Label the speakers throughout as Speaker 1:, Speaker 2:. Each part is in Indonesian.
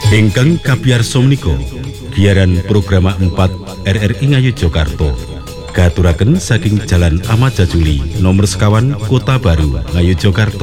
Speaker 1: Ingkang kabiyarsa menika giaran programa 4 RRI Ngayogyakarta katuraken saking Jalan Ahmad Jajuli nomor sekawan Kota Baru Ngayogyakarta.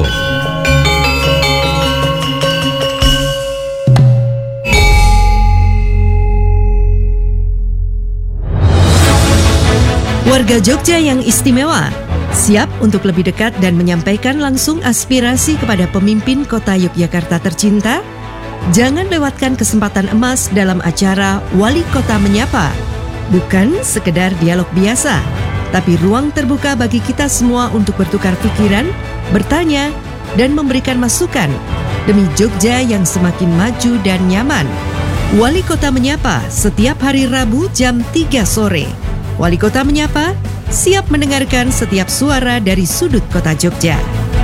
Speaker 2: Warga Jogja yang istimewa, siap untuk lebih dekat dan menyampaikan langsung aspirasi kepada pemimpin kota Yogyakarta tercinta? Jangan lewatkan kesempatan emas dalam acara Wali Kota Menyapa. Bukan sekedar dialog biasa, tapi ruang terbuka bagi kita semua untuk bertukar pikiran, bertanya, dan memberikan masukan demi Jogja yang semakin maju dan nyaman. Wali Kota Menyapa setiap hari Rabu jam 3 sore. Wali Kota Menyapa, siap mendengarkan setiap suara dari sudut kota Jogja.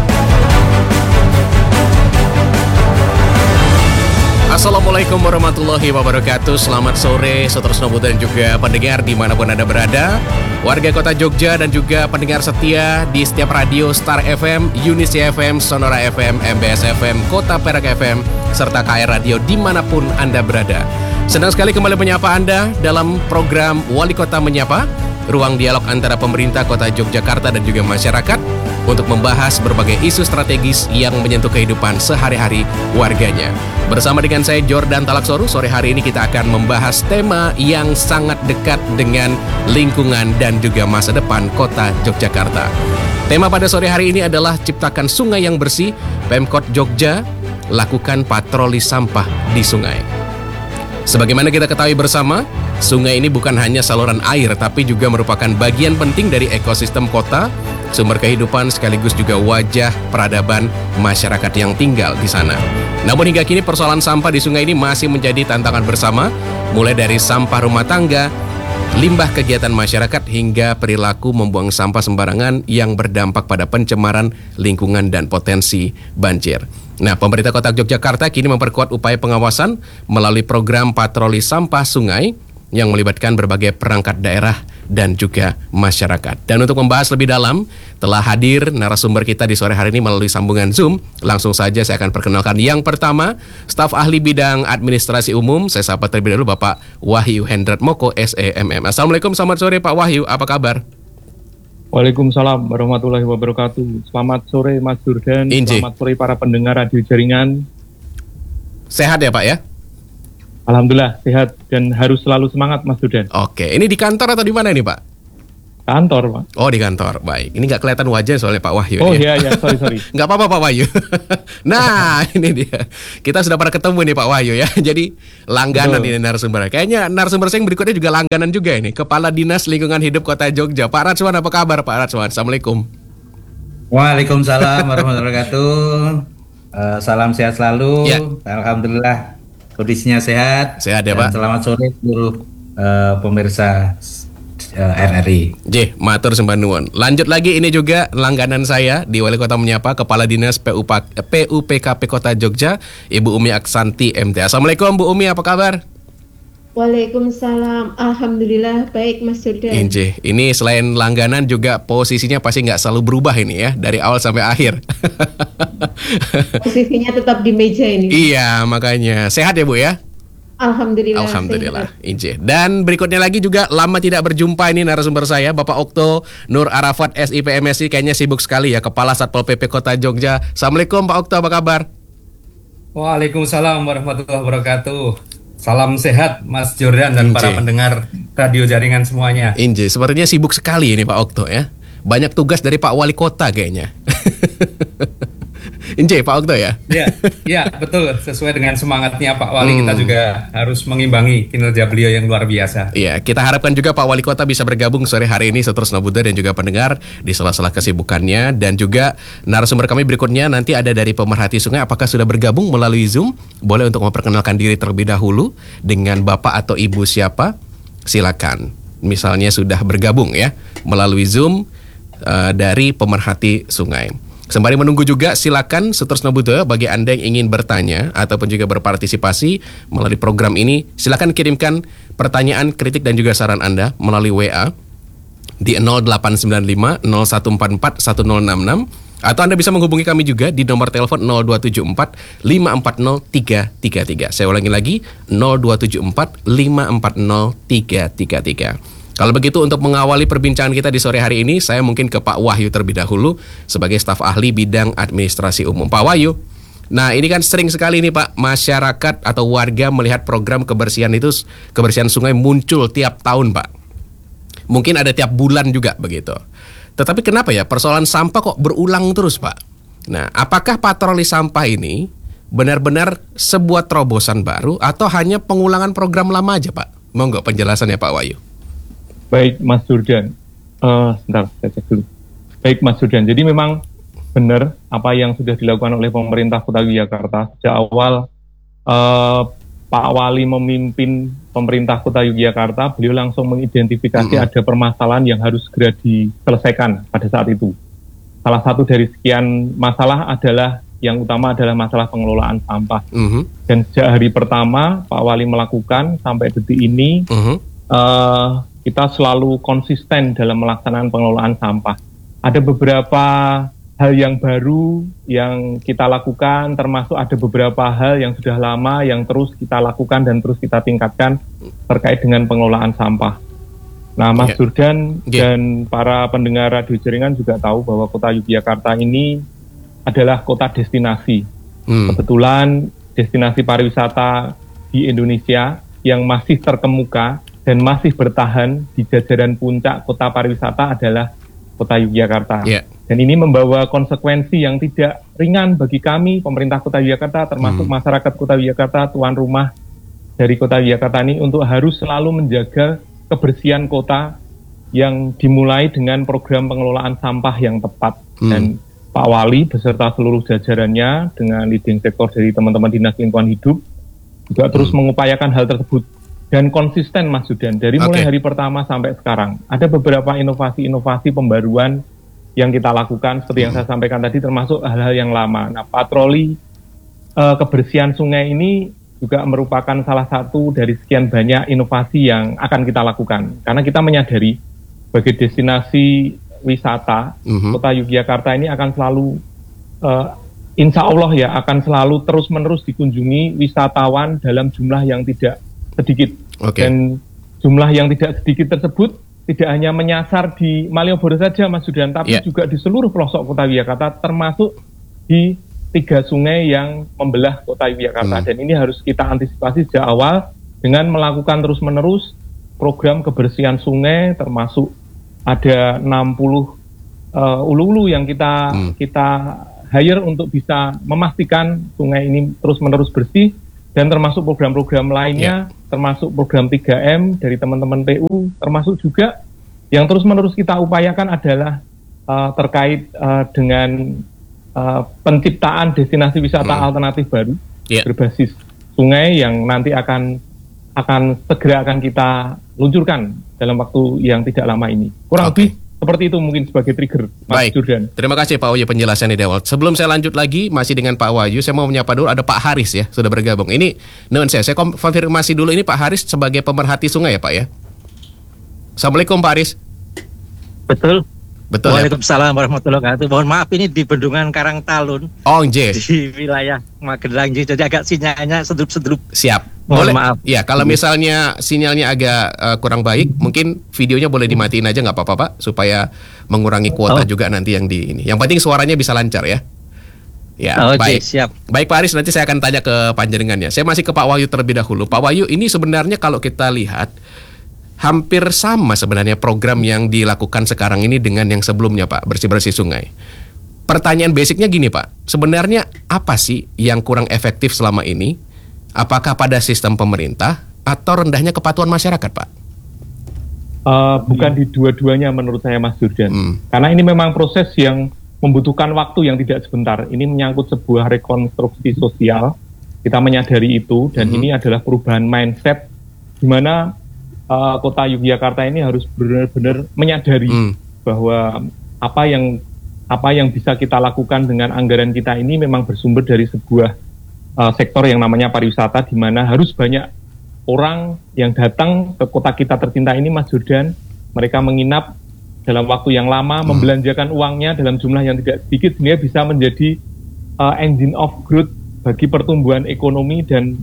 Speaker 3: Assalamualaikum warahmatullahi wabarakatuh. Selamat sore Saudara dan juga pendengar dimanapun Anda berada, warga kota Jogja dan juga pendengar setia di setiap radio Star FM, Unisi FM, Sonora FM, MBS FM, Kota Perak FM, serta KR Radio dimanapun Anda berada. Senang sekali kembali menyapa Anda dalam program Wali Kota Menyapa, ruang dialog antara pemerintah kota Yogyakarta dan juga masyarakat untuk membahas berbagai isu strategis yang menyentuh kehidupan sehari-hari warganya. Bersama dengan saya Jordan Talaksoru, sore hari ini kita akan membahas tema yang sangat dekat dengan lingkungan dan juga masa depan kota Yogyakarta. Tema pada sore hari ini adalah ciptakan sungai yang bersih, Pemkot Jogja lakukan patroli sampah di sungai. Sebagaimana kita ketahui bersama, sungai ini bukan hanya saluran air, tapi juga merupakan bagian penting dari ekosistem kota, sumber kehidupan sekaligus juga wajah peradaban masyarakat yang tinggal di sana. Namun hingga kini persoalan sampah di sungai ini masih menjadi tantangan bersama, mulai dari sampah rumah tangga, limbah kegiatan masyarakat, hingga perilaku membuang sampah sembarangan yang berdampak pada pencemaran lingkungan dan potensi banjir. Nah, pemerintah kota Yogyakarta kini memperkuat upaya pengawasan melalui program patroli sampah sungai yang melibatkan berbagai perangkat daerah dan juga masyarakat. Dan untuk membahas lebih dalam, telah hadir narasumber kita di sore hari ini melalui sambungan Zoom. Langsung saja saya akan perkenalkan yang pertama, staf ahli bidang administrasi umum. Saya sapa terlebih dahulu Bapak Wahyu Hendrat Moko, SEMM. Assalamualaikum, selamat sore Pak Wahyu, apa kabar?
Speaker 4: Waalaikumsalam warahmatullahi wabarakatuh. Selamat sore Mas Jordan. Selamat sore para pendengar radio jaringan.
Speaker 3: Sehat ya Pak ya?
Speaker 4: Alhamdulillah sehat dan harus selalu semangat Mas Jordan.
Speaker 3: Oke, ini di kantor atau di mana ini Pak?
Speaker 4: Kantor Pak.
Speaker 3: Oh di kantor, baik. Ini nggak kelihatan wajah soalnya Pak Wahyu.
Speaker 4: Oh iya, sorry.
Speaker 3: Nggak apa-apa Pak Wahyu. Nah ini dia. Kita sudah pernah ketemu nih Pak Wahyu ya. Jadi langganan ini narasumber. Kayaknya narasumber saya yang berikutnya juga langganan juga ini. Kepala Dinas Lingkungan Hidup Kota Jogja, Pak Radzwan. Apa kabar Pak Radzwan? Assalamualaikum.
Speaker 5: Waalaikumsalam warahmatullahi wabarakatuh. Salam sehat selalu. Ya. Alhamdulillah kondisinya sehat.
Speaker 3: Sehat ya Pak.
Speaker 5: Selamat sore seluruh pemirsa RRI.
Speaker 3: Matur sembah nuwun. Lanjut lagi, ini juga langganan saya di Wali Kota Menyapa, Kepala Dinas PUPKP Kota Jogja, Ibu Umi Aksanti MT. Assalamualaikum Bu Umi, apa kabar?
Speaker 6: Waalaikumsalam, alhamdulillah baik Mas Jordan.
Speaker 3: Ini selain langganan juga posisinya pasti nggak selalu berubah ini ya, dari awal sampai akhir.
Speaker 6: Posisinya tetap di meja ini.
Speaker 3: Iya, makanya. Sehat ya Bu ya?
Speaker 6: Alhamdulillah.
Speaker 3: Dan berikutnya lagi juga lama tidak berjumpa ini narasumber saya, Bapak Okto Nur Arafat SIPMSI, kayaknya sibuk sekali ya, Kepala Satpol PP Kota Jogja. Assalamualaikum Pak Okto, apa kabar?
Speaker 7: Waalaikumsalam warahmatullahi wabarakatuh. Salam sehat Mas Jordan dan para pendengar radio jaringan semuanya.
Speaker 3: Sepertinya sibuk sekali ini Pak Okto ya. Banyak tugas dari Pak Wali Kota kayaknya. Pak Okto ya?
Speaker 7: Ya, betul. Sesuai dengan semangatnya Pak Wali, kita juga harus mengimbangi kinerja beliau yang luar biasa.
Speaker 3: Iya, kita harapkan juga Pak Wali Kota bisa bergabung sore hari ini seterusnya Buddha dan juga pendengar di sela-sela kesibukannya. Dan juga narasumber kami berikutnya nanti ada dari pemerhati sungai. Apakah sudah bergabung melalui Zoom? Boleh untuk memperkenalkan diri terlebih dahulu dengan Bapak atau Ibu siapa? Silakan. Misalnya sudah bergabung ya melalui Zoom dari pemerhati sungai. Sembari menunggu juga, silakan seterusnya Buddha bagi Anda yang ingin bertanya ataupun juga berpartisipasi melalui program ini, silakan kirimkan pertanyaan, kritik dan juga saran Anda melalui WA di 0895 0144 1066 Atau Anda bisa menghubungi kami juga di nomor telepon 0274 540 333. Saya ulangi lagi, 0274 540 333. Kalau begitu, untuk mengawali perbincangan kita di sore hari ini, saya mungkin ke Pak Wahyu terlebih dahulu sebagai staf ahli bidang administrasi umum. Pak Wahyu, nah ini kan sering sekali nih Pak, masyarakat atau warga melihat program kebersihan sungai muncul tiap tahun Pak. Mungkin ada tiap bulan juga begitu. Tetapi kenapa ya persoalan sampah kok berulang terus Pak? Nah, apakah patroli sampah ini benar-benar sebuah terobosan baru atau hanya pengulangan program lama aja Pak? Monggo penjelasannya Pak Wahyu.
Speaker 4: Baik Mas Jordan, sebentar saya cek dulu. Baik Mas Jordan, jadi memang benar apa yang sudah dilakukan oleh pemerintah Kota Yogyakarta sejak awal Pak Wali memimpin pemerintah Kota Yogyakarta, beliau langsung mengidentifikasi ada permasalahan yang harus segera diselesaikan pada saat itu. Salah satu dari sekian masalah yang utama adalah masalah pengelolaan sampah. Dan sejak hari pertama Pak Wali melakukan sampai detik ini, kita selalu konsisten dalam melaksanakan pengelolaan sampah. Ada beberapa hal yang baru yang kita lakukan, termasuk ada beberapa hal yang sudah lama yang terus kita lakukan dan terus kita tingkatkan terkait dengan pengelolaan sampah. Nah, Mas Jordan dan para pendengar Radio Jaringan juga tahu bahwa Kota Yogyakarta ini adalah kota destinasi. Kebetulan destinasi pariwisata di Indonesia yang masih terkemuka dan masih bertahan di jajaran puncak kota pariwisata adalah Kota Yogyakarta. Dan ini membawa konsekuensi yang tidak ringan bagi kami, pemerintah Kota Yogyakarta, termasuk masyarakat Kota Yogyakarta, tuan rumah dari Kota Yogyakarta ini, untuk harus selalu menjaga kebersihan kota yang dimulai dengan program pengelolaan sampah yang tepat. Dan Pak Wali beserta seluruh jajarannya dengan leading sektor dari teman-teman Dinas Lingkungan Hidup juga terus mengupayakan hal tersebut. Dan konsisten Mas Judan, dari mulai hari pertama sampai sekarang, ada beberapa inovasi-inovasi pembaruan yang kita lakukan, seperti yang saya sampaikan tadi, termasuk hal-hal yang lama. Nah, patroli kebersihan sungai ini juga merupakan salah satu dari sekian banyak inovasi yang akan kita lakukan. Karena kita menyadari, sebagai destinasi wisata, Kota Yogyakarta ini akan selalu, insya Allah ya, akan selalu terus-menerus dikunjungi wisatawan dalam jumlah yang tidak sedikit. Dan jumlah yang tidak sedikit tersebut tidak hanya menyasar di Malioboro saja Mas Judan, tapi juga di seluruh pelosok Kota Yogyakarta, termasuk di 3 sungai yang membelah Kota Yogyakarta. Dan ini harus kita antisipasi sejak awal dengan melakukan terus-menerus program kebersihan sungai, termasuk ada 60 ulu-ulu yang kita hire untuk bisa memastikan sungai ini terus-menerus bersih. Dan termasuk program-program lainnya, termasuk program 3M dari teman-teman PU, termasuk juga yang terus-menerus kita upayakan adalah terkait dengan penciptaan destinasi wisata alternatif baru berbasis sungai yang nanti akan segera akan kita luncurkan dalam waktu yang tidak lama ini. Kurang lebih seperti itu mungkin sebagai trigger, Mas Jordan.
Speaker 3: Terima kasih Pak Wahyu penjelasannya di awal. Sebelum saya lanjut lagi, masih dengan Pak Wahyu, saya mau menyapa dulu, ada Pak Haris ya, sudah bergabung. Ini, saya konfirmasi dulu, ini Pak Haris sebagai pemerhati sungai ya Pak ya? Assalamualaikum Pak Haris.
Speaker 8: Betul.
Speaker 3: Waalaikumsalam
Speaker 8: warahmatullahi wabarakatuh. Mohon maaf, ini di Bendungan Karangtalun. Di wilayah Magelang, jadi agak sinyalnya sedrup-sedrup.
Speaker 3: Siap.
Speaker 8: Mohon maaf.
Speaker 3: Ya, kalau misalnya sinyalnya agak kurang baik, mungkin videonya boleh dimatiin aja, nggak apa-apa Pak, supaya mengurangi kuota juga nanti yang di ini. Yang penting suaranya bisa lancar ya. Ya, baik.
Speaker 8: Siap.
Speaker 3: Baik Pak Haris, nanti saya akan tanya ke panjenengannya. Saya masih ke Pak Wahyu terlebih dahulu. Pak Wahyu, ini sebenarnya kalau kita lihat hampir sama sebenarnya program yang dilakukan sekarang ini dengan yang sebelumnya Pak, bersih-bersih sungai. Pertanyaan basicnya gini Pak, sebenarnya apa sih yang kurang efektif selama ini? Apakah pada sistem pemerintah atau rendahnya kepatuhan masyarakat Pak?
Speaker 4: Bukan di dua-duanya menurut saya Mas Jordan. Karena ini memang proses yang membutuhkan waktu yang tidak sebentar. Ini menyangkut sebuah rekonstruksi sosial, kita menyadari itu, dan ini adalah perubahan mindset di mana Kota Yogyakarta ini harus benar-benar menyadari bahwa apa yang bisa kita lakukan dengan anggaran kita ini memang bersumber dari sebuah sektor yang namanya pariwisata, di mana harus banyak orang yang datang ke kota kita tercinta ini Mas Jordan. Mereka menginap dalam waktu yang lama, membelanjakan uangnya dalam jumlah yang tidak sedikit, sehingga bisa menjadi engine of growth bagi pertumbuhan ekonomi dan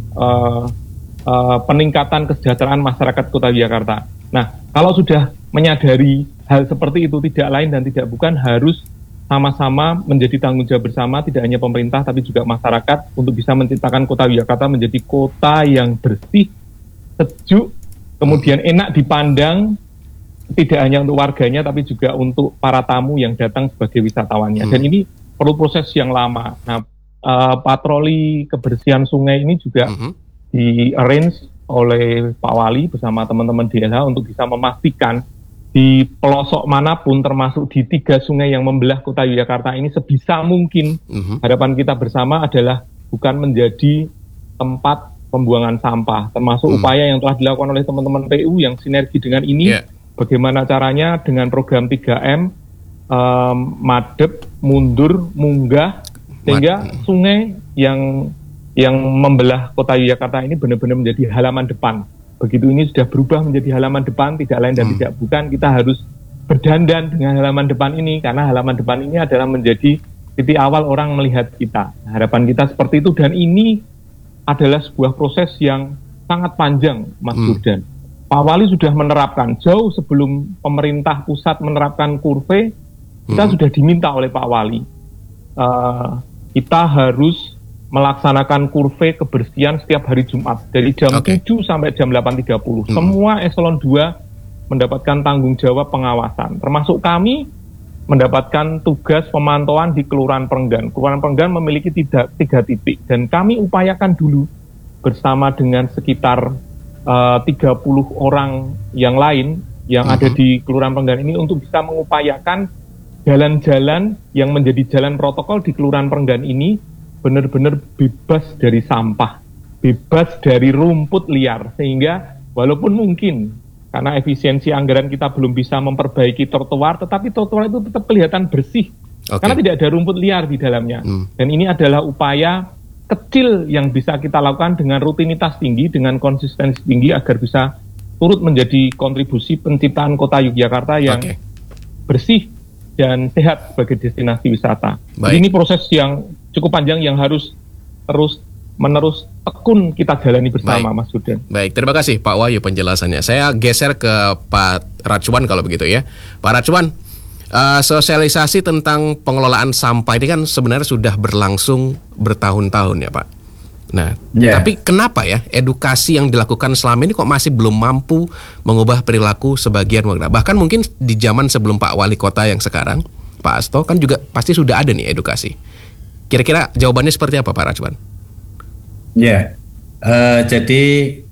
Speaker 4: peningkatan kesejahteraan masyarakat Kota Yogyakarta. Nah, kalau sudah menyadari hal seperti itu, tidak lain dan tidak bukan harus sama-sama menjadi tanggung jawab bersama, tidak hanya pemerintah tapi juga masyarakat, untuk bisa menciptakan Kota Yogyakarta menjadi kota yang bersih, sejuk, kemudian enak dipandang, tidak hanya untuk warganya tapi juga untuk para tamu yang datang sebagai wisatawannya. Dan ini perlu proses yang lama. Nah, patroli kebersihan sungai ini juga di-arrange oleh Pak Wali bersama teman-teman DLH untuk bisa memastikan di pelosok manapun, termasuk di 3 sungai yang membelah Kota Yogyakarta ini, sebisa mungkin harapan kita bersama adalah bukan menjadi tempat pembuangan sampah, termasuk upaya yang telah dilakukan oleh teman-teman PU yang sinergi dengan ini. Bagaimana caranya dengan program 3M, madep, mundur, munggah, sehingga sungai yang membelah Kota Yogyakarta ini benar-benar menjadi halaman depan. Begitu ini sudah berubah menjadi halaman depan, tidak lain dan tidak bukan, kita harus berdandan dengan halaman depan ini, karena halaman depan ini adalah menjadi titik awal orang melihat kita. Harapan kita seperti itu, dan ini adalah sebuah proses yang sangat panjang, Mas Burdan. Pak Wali sudah menerapkan, jauh sebelum pemerintah pusat menerapkan kurve, kita sudah diminta oleh Pak Wali. Kita harus melaksanakan kurve kebersihan setiap hari Jumat dari jam 7 sampai jam 8.30. Semua eselon 2 mendapatkan tanggung jawab pengawasan, termasuk kami mendapatkan tugas pemantauan di Kelurahan Prenggan. Kelurahan Prenggan memiliki 3 titik, dan kami upayakan dulu bersama dengan sekitar 30 orang yang lain yang ada di Kelurahan Prenggan ini untuk bisa mengupayakan jalan-jalan yang menjadi jalan protokol di Kelurahan Prenggan ini benar-benar bebas dari sampah, bebas dari rumput liar, sehingga walaupun mungkin karena efisiensi anggaran kita belum bisa memperbaiki trotoar, tetapi trotoar itu tetap kelihatan bersih, karena tidak ada rumput liar di dalamnya. Dan ini adalah upaya kecil yang bisa kita lakukan dengan rutinitas tinggi, dengan konsistensi tinggi, agar bisa turut menjadi kontribusi penciptaan Kota Yogyakarta yang bersih dan sehat sebagai destinasi wisata. Jadi ini proses yang cukup panjang yang harus terus-menerus tekun kita jalani bersama, Mas Burdan.
Speaker 3: Baik, terima kasih Pak Wahyu penjelasannya. Saya geser ke Pak Rachwan kalau begitu ya. Pak Rachwan, sosialisasi tentang pengelolaan sampah ini kan sebenarnya sudah berlangsung bertahun-tahun ya Pak. Nah, tapi kenapa ya edukasi yang dilakukan selama ini kok masih belum mampu mengubah perilaku sebagian warga? Bahkan mungkin di zaman sebelum Pak Wali Kota yang sekarang, Pak Asto, kan juga pasti sudah ada nih edukasi. Kira-kira jawabannya seperti apa Pak Rachwan?
Speaker 5: Jadi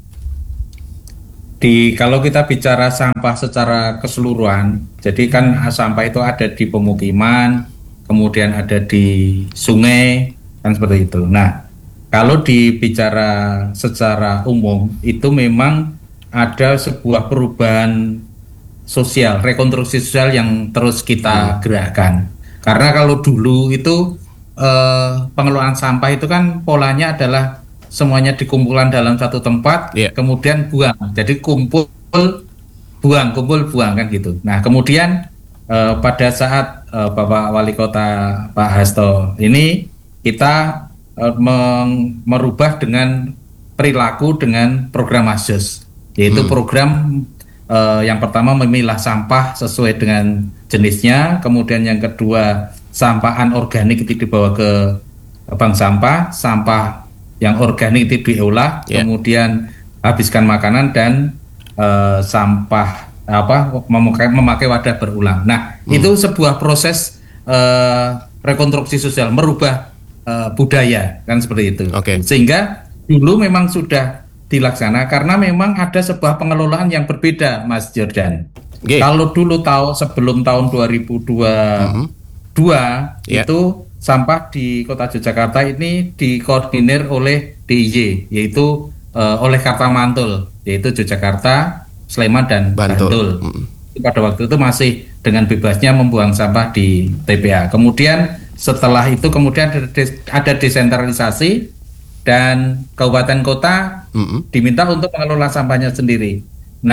Speaker 5: kalau kita bicara sampah secara keseluruhan, jadi kan sampah itu ada di pemukiman, kemudian ada di sungai, kan seperti itu. Nah, kalau dibicara secara umum, itu memang ada sebuah perubahan sosial, rekonstruksi sosial yang terus kita gerakkan. Karena kalau dulu itu pengelolaan sampah itu kan polanya adalah semuanya dikumpulkan dalam satu tempat, kemudian buang. Jadi kumpul buang kan gitu. Nah, kemudian pada saat Bapak Wali Kota Pak Hasto ini, kita merubah dengan perilaku dengan program ASUS, yaitu program yang pertama memilah sampah sesuai dengan jenisnya, kemudian yang kedua sampah anorganik itu dibawa ke bank sampah, sampah yang organik itu diolah, kemudian habiskan makanan, dan sampah memakai wadah berulang. Nah, itu sebuah proses rekonstruksi sosial, merubah budaya, kan seperti itu. Sehingga dulu memang sudah dilaksanakan karena memang ada sebuah pengelolaan yang berbeda, Mas Jordan. Kalau dulu sebelum tahun 2022 itu sampah di Kota Yogyakarta ini dikoordinir oleh DIY, yaitu oleh Kartamantul, yaitu Yogyakarta, Sleman, dan Bantul. Pada waktu itu masih dengan bebasnya membuang sampah di TPA. Kemudian setelah itu ada desentralisasi, dan kabupaten kota diminta untuk mengelola sampahnya sendiri. Nah,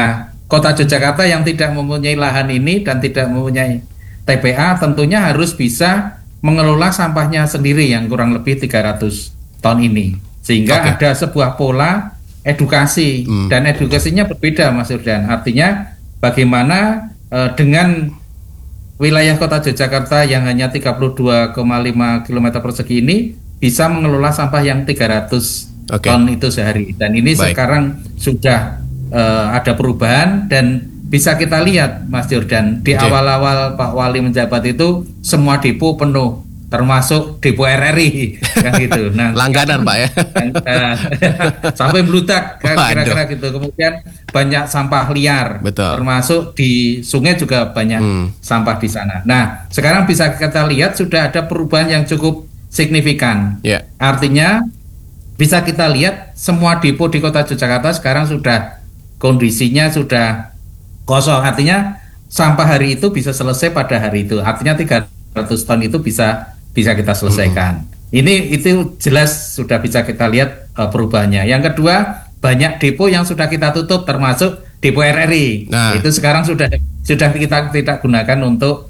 Speaker 5: Kota Yogyakarta yang tidak mempunyai lahan ini dan tidak mempunyai TPA tentunya harus bisa mengelola sampahnya sendiri yang kurang lebih 300 ton ini. Sehingga ada sebuah pola edukasi dan edukasinya berbeda Mas Yurdan. Artinya bagaimana dengan wilayah Kota Yogyakarta yang hanya 32,5 km persegi ini bisa mengelola sampah yang 300 ton itu sehari. Dan ini sekarang sudah ada perubahan dan bisa kita lihat Mas Jordan di awal-awal Pak Wali menjabat itu semua depo penuh termasuk depo RRI kan gitu. Nah,
Speaker 3: langganan Pak ya.
Speaker 5: Sampai meludak kan, kira-kira gitu. Kemudian banyak sampah liar.
Speaker 3: Betul.
Speaker 5: Termasuk di sungai juga banyak sampah di sana. Nah, sekarang bisa kita lihat sudah ada perubahan yang cukup signifikan. Artinya bisa kita lihat semua depo di Kota Yogyakarta sekarang sudah kondisinya sudah kosong. Artinya sampah hari itu bisa selesai pada hari itu. Artinya 300 ton itu bisa kita selesaikan. Itu jelas sudah bisa kita lihat perubahannya. Yang kedua, banyak depo yang sudah kita tutup termasuk depo RRI. Nah, itu sekarang sudah kita tidak gunakan untuk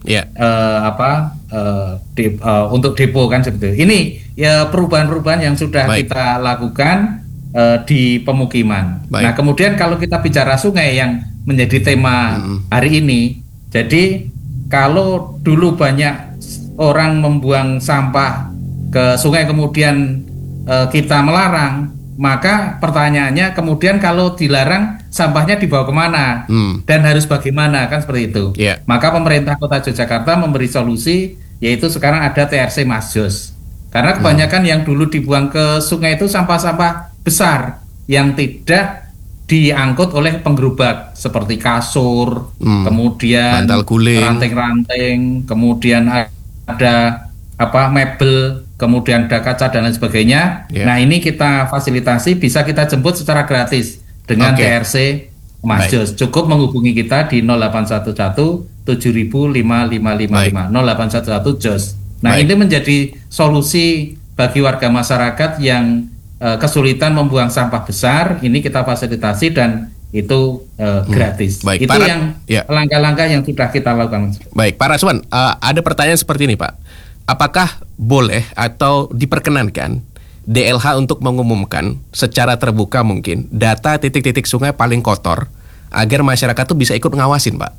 Speaker 5: untuk depo kan seperti itu. Ini ya perubahan-perubahan yang sudah kita lakukan di pemukiman. Nah, kemudian kalau kita bicara sungai yang menjadi tema hari ini, jadi kalau dulu banyak orang membuang sampah ke sungai kemudian kita melarang, maka pertanyaannya kemudian kalau dilarang sampahnya dibawa kemana dan harus bagaimana kan seperti itu. Maka pemerintah Kota Yogyakarta memberi solusi, yaitu sekarang ada TRC Masjos. Karena kebanyakan yang dulu dibuang ke sungai itu sampah-sampah besar yang tidak diangkut oleh penggerubak seperti kasur, kemudian
Speaker 3: bantal guling,
Speaker 5: ranting-ranting, kemudian ada mebel, kemudian ada kaca dan lain sebagainya. Nah, ini kita fasilitasi, bisa kita jemput secara gratis dengan TRC Masjos. Cukup menghubungi kita di 0811 70005555 0811 JOS. Nah, ini menjadi solusi bagi warga masyarakat yang kesulitan membuang sampah besar. Ini kita fasilitasi dan itu gratis. Itu yang langkah-langkah yang sudah kita lakukan.
Speaker 3: Baik, Pak Raswan, ada pertanyaan seperti ini Pak. Apakah boleh atau diperkenankan DLH untuk mengumumkan secara terbuka mungkin data titik-titik sungai paling kotor agar masyarakat tuh bisa ikut ngawasin Pak?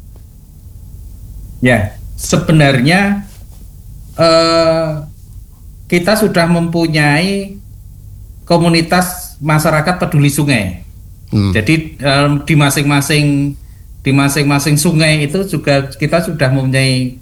Speaker 5: Ya, sebenarnya kita sudah mempunyai komunitas masyarakat peduli sungai. Jadi di masing-masing sungai itu juga kita sudah mempunyai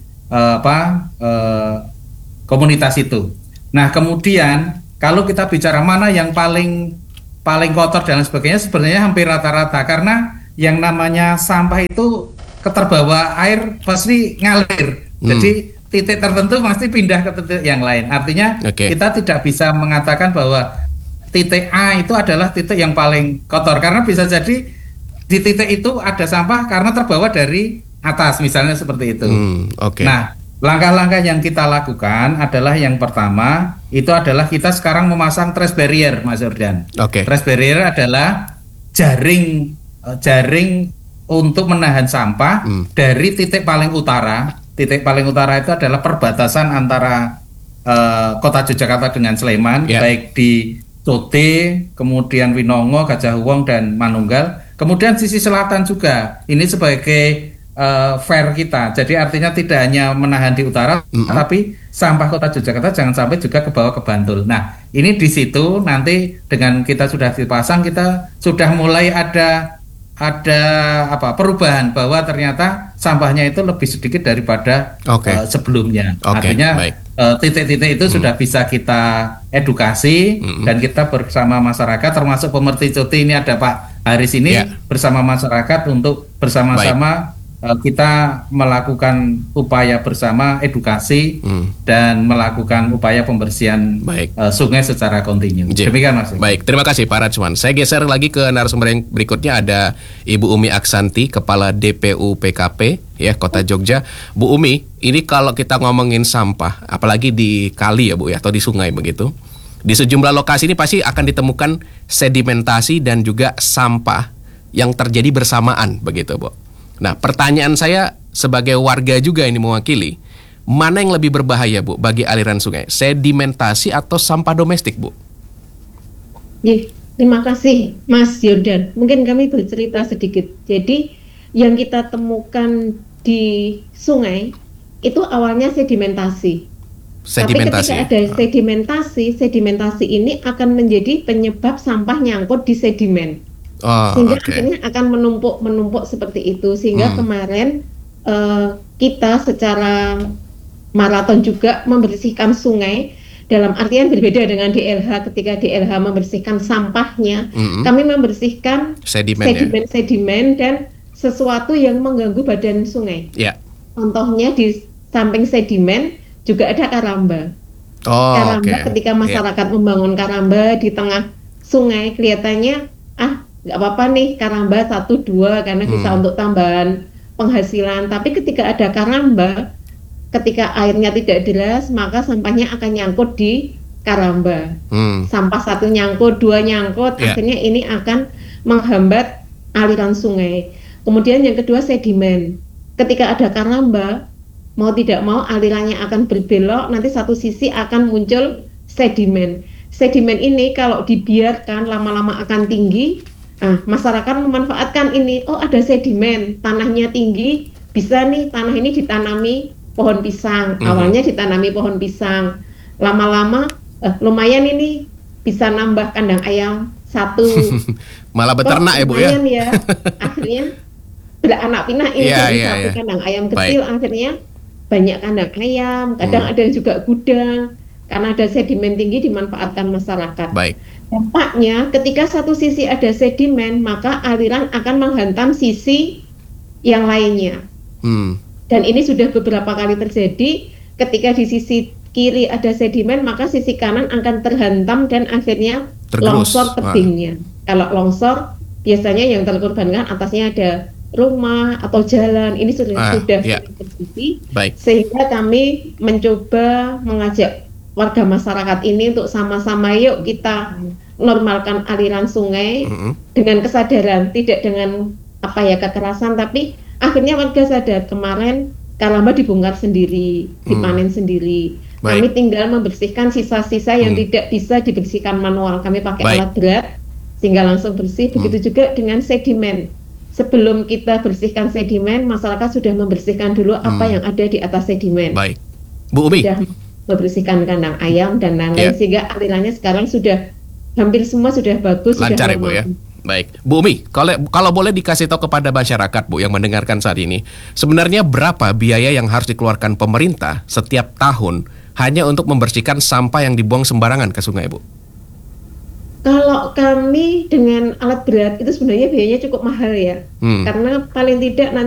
Speaker 5: komunitas itu. Nah, kemudian kalau kita bicara mana yang paling kotor dan sebagainya, sebenarnya hampir rata-rata, karena yang namanya sampah itu keterbawa air pasti ngalir. Jadi titik tertentu pasti pindah ke titik yang lain. Artinya kita tidak bisa mengatakan bahwa titik A itu adalah titik yang paling kotor, karena bisa jadi di titik itu ada sampah karena terbawa dari atas, misalnya seperti itu. Nah, langkah-langkah yang kita lakukan adalah yang pertama itu adalah kita sekarang memasang trash barrier, Mas Jordan. Trash barrier adalah jaring untuk menahan sampah dari titik paling utara. Titik paling utara itu adalah perbatasan antara Kota Yogyakarta dengan Sleman, baik di Tote, kemudian Winongo, Gajah Wong, dan Manunggal. Kemudian sisi selatan juga, ini sebagai fair kita. Jadi artinya tidak hanya menahan di utara, tapi sampah Kota Yogyakarta jangan sampai juga ke bawah ke Bantul. Nah, ini di situ nanti dengan kita sudah dipasang, kita sudah mulai ada perubahan bahwa ternyata sampahnya itu lebih sedikit daripada sebelumnya. Artinya titik-titik itu sudah bisa kita edukasi dan kita bersama masyarakat, termasuk pemerhati Cuti ini ada Pak Haris ini bersama masyarakat untuk bersama-sama kita melakukan upaya bersama edukasi dan melakukan upaya pembersihan sungai secara kontinu. Demikian Mas.
Speaker 3: Baik, terima kasih Pak Raswan. Saya geser lagi ke narasumber yang berikutnya, ada Ibu Umi Aksanti, Kepala DPU PKP ya Kota Jogja. Bu Umi, ini kalau kita ngomongin sampah, apalagi di kali ya Bu ya, atau di sungai begitu, di sejumlah lokasi ini pasti akan ditemukan sedimentasi dan juga sampah yang terjadi bersamaan begitu, Bu. Nah, pertanyaan saya sebagai warga juga ini mewakili, mana yang lebih berbahaya, Bu, bagi aliran sungai? Sedimentasi atau sampah domestik, Bu?
Speaker 6: Terima kasih, Mas Yordan. Mungkin kami bercerita sedikit. Jadi, yang kita temukan di sungai itu awalnya sedimentasi. Tapi ketika ada sedimentasi ini akan menjadi penyebab sampah nyangkut di sedimen. Sehingga akhirnya akan menumpuk seperti itu. Sehingga kemarin kita secara maraton juga membersihkan sungai, dalam artian berbeda dengan DLH. Ketika DLH membersihkan sampahnya, kami membersihkan sedimen dan sesuatu yang mengganggu badan sungai. Contohnya di samping sedimen juga ada karamba. Ketika masyarakat membangun karamba di tengah sungai, kelihatannya nggak apa-apa nih karamba 1-2 karena bisa untuk tambahan penghasilan. Tapi ketika ada karamba, ketika airnya tidak deras, maka sampahnya akan nyangkut di karamba. Sampah 1 nyangkut, 2 nyangkut, akhirnya ini akan menghambat aliran sungai. Kemudian yang kedua sedimen. Ketika ada karamba, mau tidak mau alirannya akan berbelok, nanti satu sisi akan muncul sedimen. Sedimen ini kalau dibiarkan lama-lama akan tinggi. Masyarakat memanfaatkan ini, ada sedimen, tanahnya tinggi, bisa nih tanah ini ditanami pohon pisang. Awalnya ditanami pohon pisang, lama-lama lumayan ini bisa nambah kandang ayam 1.
Speaker 3: Malah beternak ya, Bu ya.
Speaker 6: Akhirnya beranak pinak ini satu kandang ayam kecil. Akhirnya banyak kandang ayam, kadang ada juga gudang, karena ada sedimen tinggi dimanfaatkan masyarakat. Dampaknya ketika satu sisi ada sedimen, maka aliran akan menghantam sisi yang lainnya. Dan ini sudah beberapa kali terjadi. Ketika di sisi kiri ada sedimen, maka sisi kanan akan terhantam dan akhirnya longsor tebingnya. Kalau longsor, biasanya yang terkorbankan atasnya ada rumah atau jalan. Ini sudah terjadi. Sehingga kami mencoba mengajak warga masyarakat ini untuk sama-sama yuk kita normalkan aliran sungai dengan kesadaran, tidak dengan kekerasan, tapi akhirnya warga sadar. Kemarin karamba dibongkar sendiri, dipanen sendiri. Kami tinggal membersihkan sisa-sisa yang tidak bisa dibersihkan manual. Kami pakai alat berat sehingga langsung bersih. Begitu juga dengan sedimen. Sebelum kita bersihkan sedimen, masyarakat sudah membersihkan dulu apa yang ada di atas sedimen.
Speaker 3: Bu Umi.
Speaker 6: Sudah membersihkan kandang ayam dan lain-lain, sehingga alirannya sekarang sudah hampir semua sudah bagus,
Speaker 3: lancar
Speaker 6: sudah
Speaker 3: ya, Bu ya. Baik, Bu Umi, kalau boleh dikasih tahu kepada masyarakat, Bu, yang mendengarkan saat ini, sebenarnya berapa biaya yang harus dikeluarkan pemerintah setiap tahun hanya untuk membersihkan sampah yang dibuang sembarangan ke sungai, Bu?
Speaker 6: Kalau kami dengan alat berat itu sebenarnya biayanya cukup mahal ya, karena paling tidak nanti